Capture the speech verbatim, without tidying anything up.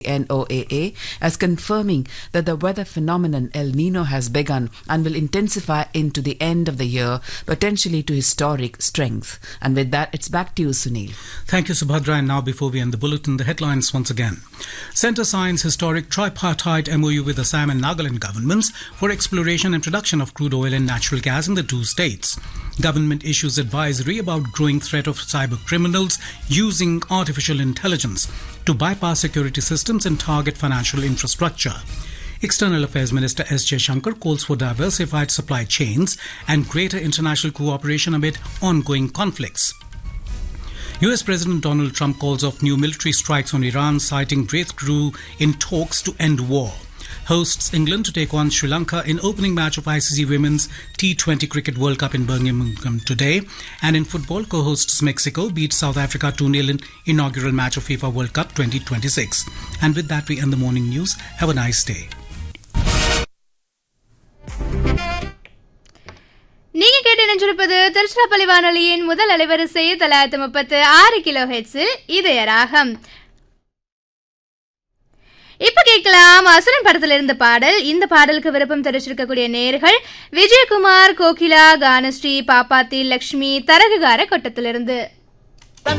N O A A as confirming that the weather phenomenon El Nino has begun and will intensify into the end of the year, potentially to historic strength. And with that, it's back to you, Sunil. Thank you, Subhadra. And now, before we end the bulletin, the headlines once again. Centre signs historic tripartite M O U with Assam and Nagaland governments for exploration and production of crude oil and natural gas in the two states. Government issues advisory about growing threat of cyber criminals using artificial intelligence to bypass security systems and target financial infrastructure. External Affairs Minister S. Jaishankar calls for diversified supply chains and greater international cooperation amid ongoing conflicts. U S President Donald Trump calls off new military strikes on Iran, citing breakthrough in talks to end war. Hosts England to take on Sri Lanka in opening match of I C C Women's T twenty Cricket World Cup in Birmingham today. And in football, co-hosts Mexico beat South Africa two nil in inaugural match of FIFA World Cup twenty twenty-six. And with that, we end the morning news. Have a nice day. நீங்க கேட்டு நினைச்சிருப்பது திருச்சிராப்பள்ளி வானொலியின் முதல் அலைவரிசை தொள்ளாயிரத்து முப்பத்து ஆறு kilo ஹெர்ட்ஸில் இதய ராகம். இப்ப கேட்கலாம் அசுரன் படத்திலிருந்து பாடல். இந்த பாடலுக்கு விருப்பம் தெரிவிச்சிருக்கக்கூடிய நேயர்கள் விஜயகுமார், கோகிலா, கானஸ்ரீ, பாப்பாத்தி, லட்சுமி, தரகுகார கொட்டத்திலிருந்து.